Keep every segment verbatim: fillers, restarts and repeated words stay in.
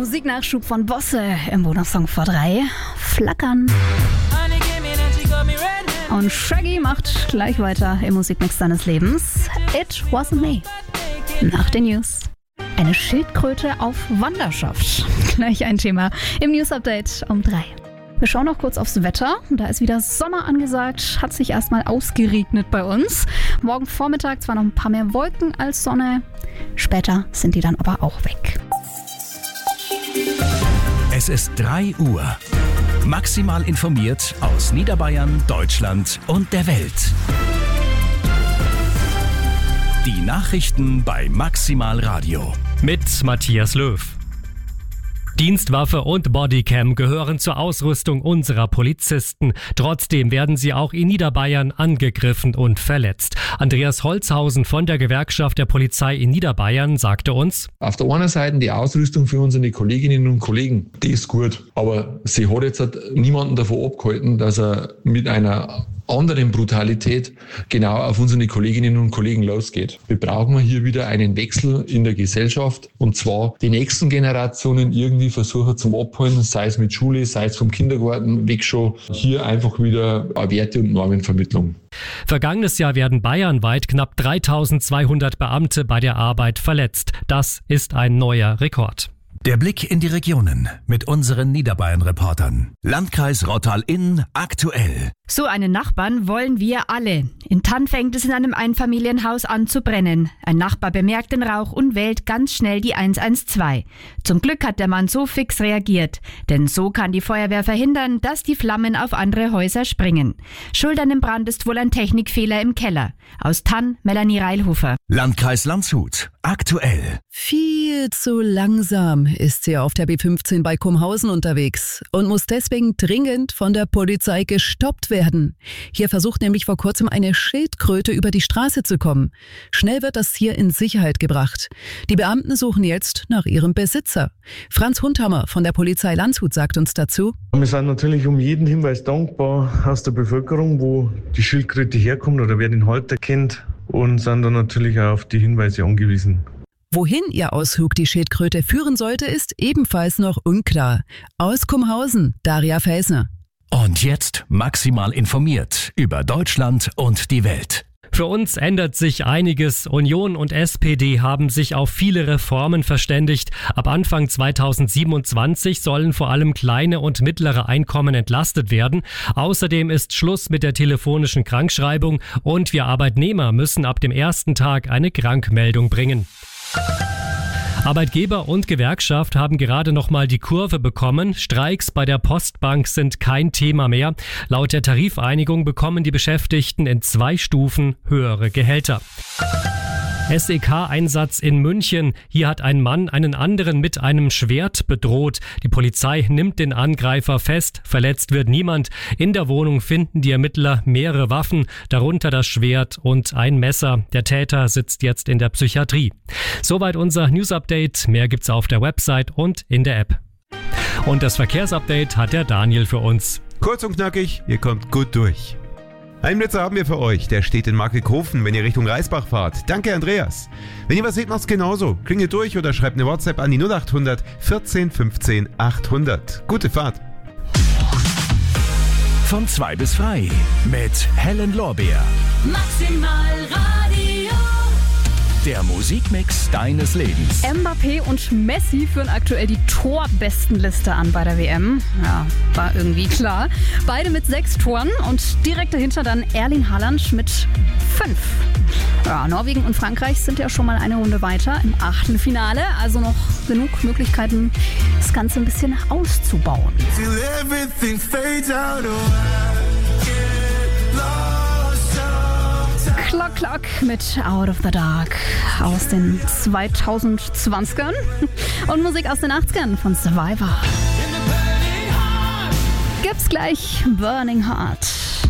Musiknachschub von Bosse im Bonussong vor drei. Flackern. Und Shaggy macht gleich weiter im Musikmix seines Lebens. It Wasn't Me. Nach den News. Eine Schildkröte auf Wanderschaft. Gleich ein Thema im News-Update um drei. Wir schauen noch kurz aufs Wetter. Da ist wieder Sommer angesagt. Hat sich erstmal ausgeregnet bei uns. Morgen Vormittag zwar noch ein paar mehr Wolken als Sonne. Später sind die dann aber auch weg. Es ist drei Uhr. Maximal informiert aus Niederbayern, Deutschland und der Welt. Die Nachrichten bei Maximal Radio. Mit Matthias Löw. Dienstwaffe und Bodycam gehören zur Ausrüstung unserer Polizisten. Trotzdem werden sie auch in Niederbayern angegriffen und verletzt. Andreas Holzhausen von der Gewerkschaft der Polizei in Niederbayern sagte uns: Auf der einen Seite die Ausrüstung für unsere Kolleginnen und Kollegen, die ist gut. Aber sie hat jetzt niemanden davon abgehalten, dass er mit einer anderen Brutalität genau auf unsere Kolleginnen und Kollegen losgeht. Wir brauchen hier wieder einen Wechsel in der Gesellschaft, und zwar die nächsten Generationen irgendwie versuchen zum Abholen, sei es mit Schule, sei es vom Kindergarten weg schon, hier einfach wieder eine Werte- und Normenvermittlung. Vergangenes Jahr werden bayernweit knapp dreitausendzweihundert Beamte bei der Arbeit verletzt. Das ist ein neuer Rekord. Der Blick in die Regionen mit unseren Niederbayern-Reportern. Landkreis Rottal-Inn aktuell. So einen Nachbarn wollen wir alle. In Thann fängt es in einem Einfamilienhaus an zu brennen. Ein Nachbar bemerkt den Rauch und wählt ganz schnell die eins eins zwei. Zum Glück hat der Mann so fix reagiert, denn so kann die Feuerwehr verhindern, dass die Flammen auf andere Häuser springen. Schuld an dem Brand ist wohl ein Technikfehler im Keller. Aus Thann, Melanie Reilhofer. Landkreis Landshut aktuell. Viel zu langsam ist sie auf der B fünfzehn bei Kumhausen unterwegs und muss deswegen dringend von der Polizei gestoppt werden. Hier versucht nämlich vor kurzem eine Schildkröte über die Straße zu kommen. Schnell wird das Tier in Sicherheit gebracht. Die Beamten suchen jetzt nach ihrem Besitzer. Franz Hundhammer von der Polizei Landshut sagt uns dazu: Wir sind natürlich um jeden Hinweis dankbar aus der Bevölkerung, wo die Schildkröte herkommt oder wer den Halter kennt, und sind dann natürlich auch auf die Hinweise angewiesen. Wohin ihr Ausflug die Schildkröte führen sollte, ist ebenfalls noch unklar. Aus Kumhausen, Daria Felsner. Und jetzt maximal informiert über Deutschland und die Welt. Für uns ändert sich einiges. Union und S P D haben sich auf viele Reformen verständigt. Ab Anfang zweitausendsiebenundzwanzig sollen vor allem kleine und mittlere Einkommen entlastet werden. Außerdem ist Schluss mit der telefonischen Krankschreibung und wir Arbeitnehmer müssen ab dem ersten Tag eine Krankmeldung bringen. Arbeitgeber und Gewerkschaft haben gerade noch mal die Kurve bekommen. Streiks bei der Postbank sind kein Thema mehr. Laut der Tarifeinigung bekommen die Beschäftigten in zwei Stufen höhere Gehälter. S E K-Einsatz in München. Hier hat ein Mann einen anderen mit einem Schwert bedroht. Die Polizei nimmt den Angreifer fest. Verletzt wird niemand. In der Wohnung finden die Ermittler mehrere Waffen, darunter das Schwert und ein Messer. Der Täter sitzt jetzt in der Psychiatrie. Soweit unser News-Update. Mehr gibt's auf der Website und in der App. Und das Verkehrsupdate hat der Daniel für uns. Kurz und knackig, ihr kommt gut durch. Einen Blitzer haben wir für euch, der steht in Markighofen, wenn ihr Richtung Reisbach fahrt. Danke, Andreas. Wenn ihr was seht, macht's genauso. Klingelt durch oder schreibt eine WhatsApp an die null acht hundert vierzehn fünfzehn achthundert. Gute Fahrt. Von zwei bis frei mit Helen Lorbeer. Maximal Radio. Der Musikmix deines Lebens. Mbappé und Messi führen aktuell die Torbestenliste an bei der W M. Ja, war irgendwie klar. Beide mit sechs Toren und direkt dahinter dann Erling Haaland mit fünf. Ja, Norwegen und Frankreich sind ja schon mal eine Runde weiter im Achtelfinale. Also noch genug Möglichkeiten, das Ganze ein bisschen auszubauen. Clock Clock mit Out of the Dark aus den zweitausendzwanzigern und Musik aus den achtzigern von Survivor. Gibt's gleich Burning Heart.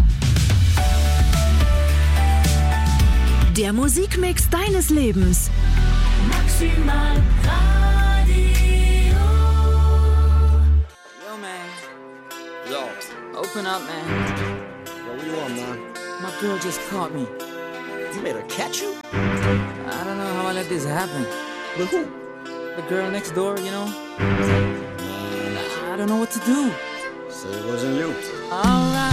Der Musikmix deines Lebens. Maximal Radio. Yo, man. Yo, open up, man. Yo, what you want, man? My girl just caught me. You made her catch you? I don't know how I let this happen. With who? the girl next door, you know? I don't know what to do. So it wasn't you. Alright.